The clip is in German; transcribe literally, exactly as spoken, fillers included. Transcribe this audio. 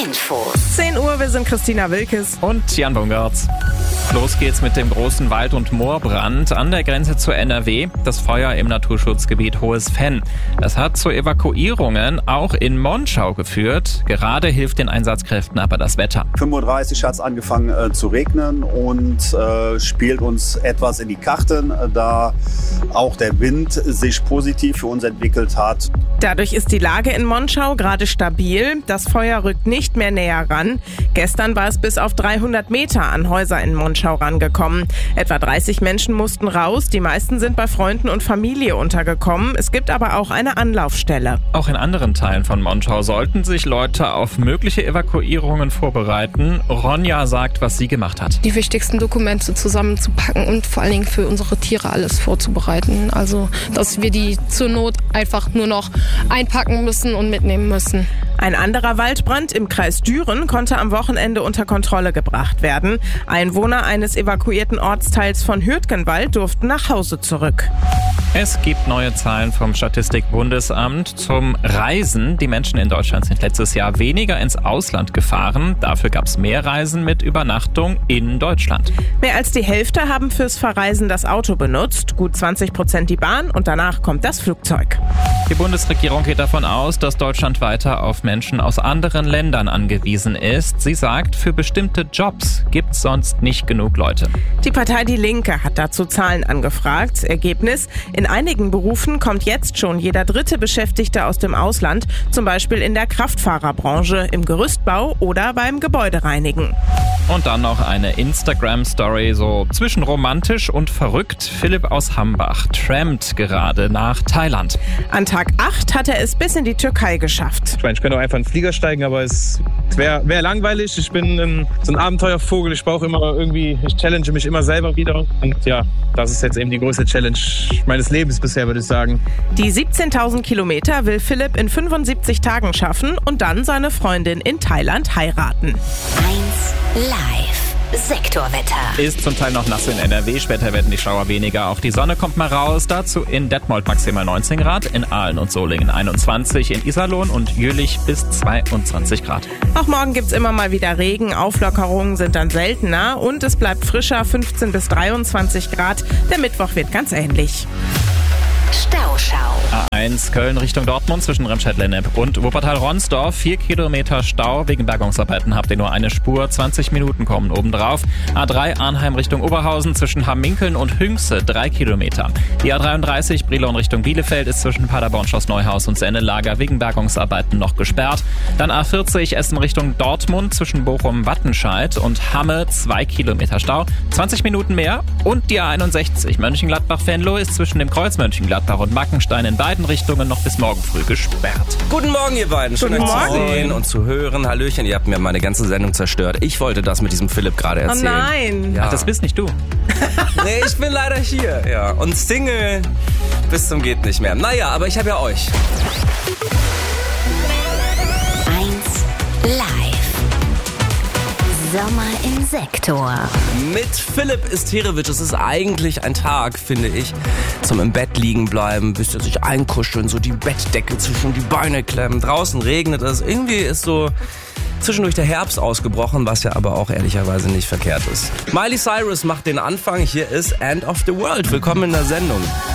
Infos. zehn Uhr, wir sind Christina Wilkes und Jan Bungartz. Los geht's mit dem großen Wald- und Moorbrand an der Grenze zu N R W. Das Feuer im Naturschutzgebiet Hohes Venn. Das hat zu Evakuierungen auch in Monschau geführt. Gerade hilft den Einsatzkräften aber das Wetter. fünf Uhr dreißig hat es angefangen äh, zu regnen und äh, spielt uns etwas in die Karten, äh, da auch der Wind sich positiv für uns entwickelt hat. Dadurch ist die Lage in Monschau gerade stabil. Das Feuer rückt nicht mehr näher ran. Gestern war es bis auf dreihundert Meter an Häuser in Monschau rangekommen. Etwa dreißig Menschen mussten raus. Die meisten sind bei Freunden und Familie untergekommen. Es gibt aber auch eine Anlaufstelle. Auch in anderen Teilen von Monschau sollten sich Leute auf mögliche Evakuierungen vorbereiten. Ronja sagt, was sie gemacht hat. Die wichtigsten Dokumente zusammenzupacken und vor allen Dingen für unsere Tiere alles vorzubereiten. Also, dass wir die zur Not einfach nur noch einpacken müssen und mitnehmen müssen. Ein anderer Waldbrand im Kreis Düren konnte am Wochenende unter Kontrolle gebracht werden. Einwohner eines evakuierten Ortsteils von Hürtgenwald durften nach Hause zurück. Es gibt neue Zahlen vom Statistikbundesamt zum Reisen. Die Menschen in Deutschland sind letztes Jahr weniger ins Ausland gefahren. Dafür gab es mehr Reisen mit Übernachtung in Deutschland. Mehr als die Hälfte haben fürs Verreisen das Auto benutzt, gut zwanzig Prozent die Bahn und danach kommt das Flugzeug. Die Bundesregierung geht davon aus, dass Deutschland weiter auf Menschen aus anderen Ländern angewiesen ist. Sie sagt, für bestimmte Jobs gibt es sonst nicht genug Leute. Die Partei Die Linke hat dazu Zahlen angefragt. Ergebnis: In einigen Berufen kommt jetzt schon jeder dritte Beschäftigte aus dem Ausland, zum Beispiel in der Kraftfahrerbranche, im Gerüstbau oder beim Gebäudereinigen. Und dann noch eine Instagram-Story, so zwischen romantisch und verrückt. Philipp aus Hambach trampt gerade nach Thailand. An Tag acht hat er es bis in die Türkei geschafft. Ich meine, ich könnte auch einfach in den Flieger steigen, aber es wäre wär langweilig. Ich bin ein, so ein Abenteuervogel. Ich brauche immer irgendwie, ich challenge mich immer selber wieder. Und ja, das ist jetzt eben die größte Challenge meines Lebens bisher, würde ich sagen. Die siebzehntausend Kilometer will Philipp in fünfundsiebzig Tagen schaffen und dann seine Freundin in Thailand heiraten. eins Live. Sektorwetter. Ist zum Teil noch nass in N R W, später werden die Schauer weniger. Auch die Sonne kommt mal raus. Dazu in Detmold maximal neunzehn Grad, in Aalen und Solingen einundzwanzig, in Iserlohn und Jülich bis zweiundzwanzig Grad. Auch morgen gibt's immer mal wieder Regen, Auflockerungen sind dann seltener und es bleibt frischer, fünfzehn bis dreiundzwanzig Grad. Der Mittwoch wird ganz ähnlich. Stauschau. A eins Köln Richtung Dortmund zwischen Remscheid-Lennep und Wuppertal-Ronsdorf. Vier Kilometer Stau. Wegen Bergungsarbeiten habt ihr nur eine Spur. zwanzig Minuten kommen obendrauf. A drei Arnheim Richtung Oberhausen zwischen Hamminkeln und Hünxe. Drei Kilometer. Die A dreiunddreißig Brilon Richtung Bielefeld ist zwischen Paderborn, Schloss Neuhaus und Sennelager wegen Bergungsarbeiten noch gesperrt. Dann A vierzig Essen Richtung Dortmund zwischen Bochum-Wattenscheid und Hamme. Zwei Kilometer Stau. zwanzig Minuten mehr. Und die A einundsechzig Mönchengladbach-Venlo ist zwischen dem Kreuz Mönchengladbach und Mackenstein in beiden Richtungen noch bis morgen früh gesperrt. Guten Morgen, ihr beiden. Schön, Guten euch zu Morgen. sehen und zu hören. Hallöchen, ihr habt mir meine ganze Sendung zerstört. Ich wollte das mit diesem Philipp gerade Oh erzählen. nein! Ja. Ach, das bist nicht du. Nee, ich bin leider hier. Ja. Und Single bis zum geht nicht mehr. Naja, aber ich habe ja euch. eins Live. Sommer im Sektor. Mit Philipp Isterewitsch. Es ist eigentlich ein Tag, finde ich, zum im Bett liegen bleiben, bisschen sich einkuscheln, so die Bettdecke zwischen die Beine klemmen. Draußen regnet es. Irgendwie ist so zwischendurch der Herbst ausgebrochen, was ja aber auch ehrlicherweise nicht verkehrt ist. Miley Cyrus macht den Anfang. Hier ist End of the World. Willkommen in der Sendung.